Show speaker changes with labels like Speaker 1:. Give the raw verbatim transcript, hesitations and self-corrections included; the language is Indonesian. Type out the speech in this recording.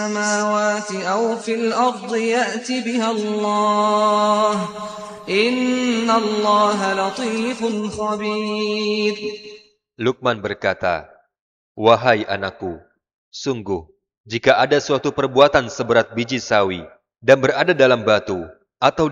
Speaker 1: السماوات أو في الأرض يأت بها الله إن الله لطيف خبير.
Speaker 2: Luqman berkata, "Wahai anakku, sungguh, jika ada suatu perbuatan seberat biji sawi dan berada dalam batu, atau